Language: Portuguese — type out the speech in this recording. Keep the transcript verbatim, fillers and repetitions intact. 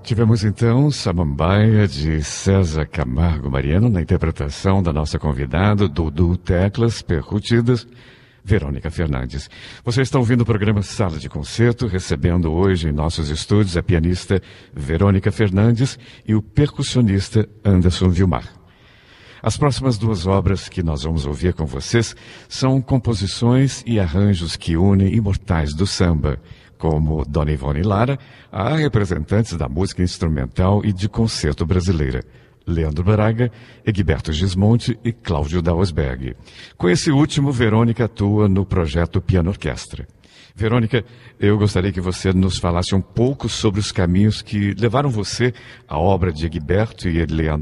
Tivemos então Samambaia de César Camargo Mariano na interpretação da nossa convidada Dudu Teclas Percutidas, Verônica Fernandes. Vocês estão ouvindo o programa Sala de Concerto, recebendo hoje em nossos estúdios a pianista Verônica Fernandes e o percussionista Anderson Vilmar. As próximas duas obras que nós vamos ouvir com vocês são composições e arranjos que unem imortais do samba, como Dona Ivone Lara, a representantes da música instrumental e de concerto brasileira, Leandro Braga, Egberto Gismonti e Cláudio Dausberg. Com esse último, Verônica atua no projeto Piano Orquestra. Verônica, eu gostaria que você nos falasse um pouco sobre os caminhos que levaram você à obra de Egberto e Leandro